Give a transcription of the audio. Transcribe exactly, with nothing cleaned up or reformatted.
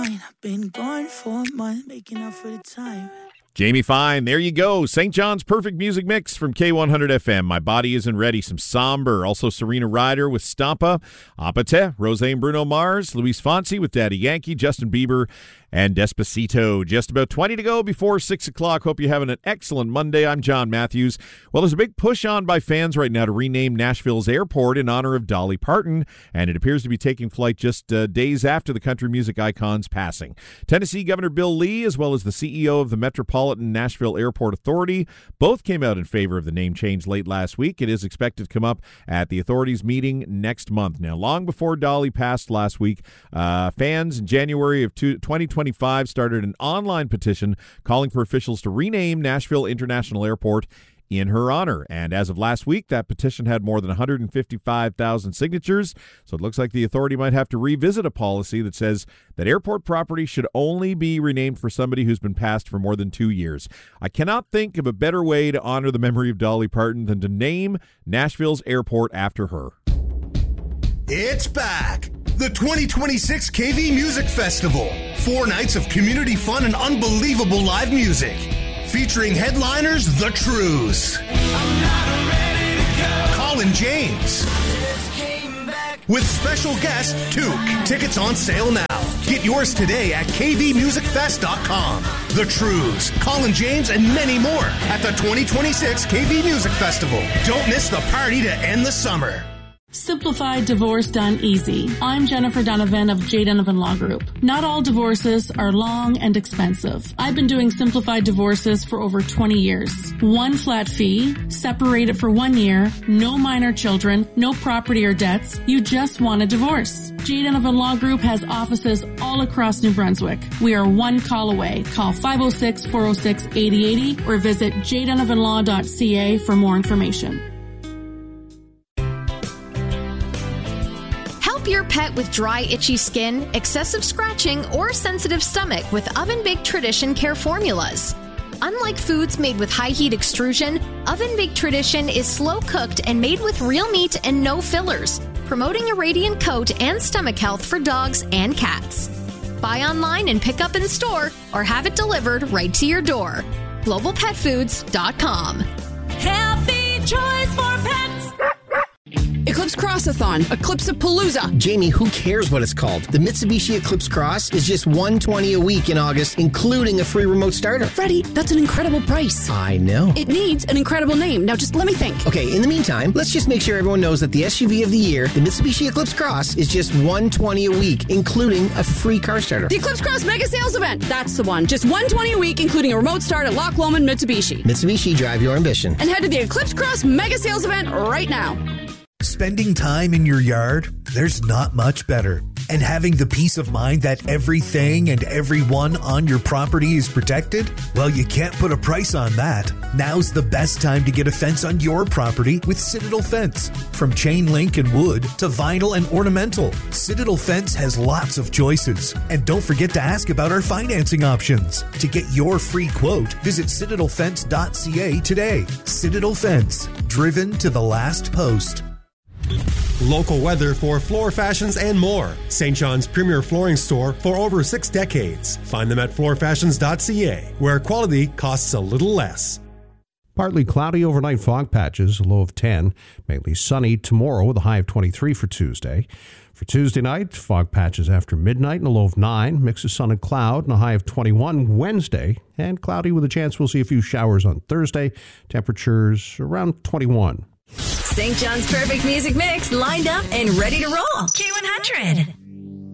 fine. I've been gone for a month, making up for the time. Jamie Fine, there you go. Saint John's Perfect Music Mix from K one hundred F M. My Body Isn't Ready, some Somber. Also Serena Ryder with Stampa. Apate, Rose and Bruno Mars. Luis Fonsi with Daddy Yankee. Justin Bieber and Despacito. Just about twenty to go before six o'clock. Hope you're having an excellent Monday. I'm John Matthews. Well, there's a big push on by fans right now to rename Nashville's airport in honor of Dolly Parton, and it appears to be taking flight just uh, days after the country music icon's passing. Tennessee Governor Bill Lee, as well as the C E O of the Metropolitan Nashville Airport Authority, both came out in favor of the name change late last week. It is expected to come up at the authority's meeting next month. Now, long before Dolly passed last week, uh, fans in January of twenty twenty-five started an online petition calling for officials to rename Nashville International Airport in her honor. And as of last week, that petition had more than one hundred fifty-five thousand signatures. So it looks like the authority might have to revisit a policy that says that airport property should only be renamed for somebody who's been passed for more than two years. I cannot think of a better way to honor the memory of Dolly Parton than to name Nashville's airport after her. It's back! The twenty twenty-six K V Music Festival. Four nights of community fun and unbelievable live music. Featuring headliners, The Trues. I'm not ready to go. Colin James. With special guest, Took. Tickets on sale now. Get yours today at k v music fest dot com. The Trues, Colin James, and many more at the twenty twenty-six K V Music Festival. Don't miss the party to end the summer. Simplified Divorce Done Easy. I'm Jennifer Donovan of J. Donovan Law Group. Not all divorces are long and expensive. I've been doing simplified divorces for over twenty years. One flat fee, separated for one year, no minor children, no property or debts. You just want a divorce. J. Donovan Law Group has offices all across New Brunswick. We are one call away. Call five oh six, four oh six, eight oh eight oh or visit j donovan law dot c a for more information. Your pet with dry, itchy skin, excessive scratching, or sensitive stomach with Oven Baked Tradition Care formulas. Unlike foods made with high heat extrusion, Oven Baked Tradition is slow cooked and made with real meat and no fillers, promoting a radiant coat and stomach health for dogs and cats. Buy online and pick up in store or have it delivered right to your door. global pet foods dot com. Healthy choice for pets. Eclipse Crossathon, Eclipse-a-Palooza. Jamie, who cares what it's called? The Mitsubishi Eclipse Cross is just one hundred twenty dollars a week in August, including a free remote starter. Freddie, that's an incredible price. I know. It needs an incredible name. Now just let me think. Okay, in the meantime, let's just make sure everyone knows that the S U V of the year, the Mitsubishi Eclipse Cross, is just one hundred twenty dollars a week, including a free car starter. The Eclipse Cross Mega Sales Event. That's the one. Just one hundred twenty dollars a week, including a remote start at Loch Lomond Mitsubishi. Mitsubishi, drive your ambition. And head to the Eclipse Cross Mega Sales Event right now. Spending time in your yard, there's not much better. And having the peace of mind that everything and everyone on your property is protected? Well, you can't put a price on that. Now's the best time to get a fence on your property with Citadel Fence. From chain link and wood to vinyl and ornamental, Citadel Fence has lots of choices. And don't forget to ask about our financing options. To get your free quote, visit citadel fence dot c a today. Citadel Fence, driven to the last post. Local weather for floor fashions and more. Saint John's premier flooring store for over six decades. Find them at floor fashions dot c a, where quality costs a little less. Partly cloudy overnight fog patches, a low of ten. Mainly sunny tomorrow with a high of twenty-three for Tuesday. For Tuesday night, fog patches after midnight and a low of nine. Mix of sun and cloud and a high of twenty-one Wednesday. And cloudy with a chance we'll see a few showers on Thursday. Temperatures around twenty-one. Saint John's Perfect Music Mix lined up and ready to roll. K one hundred.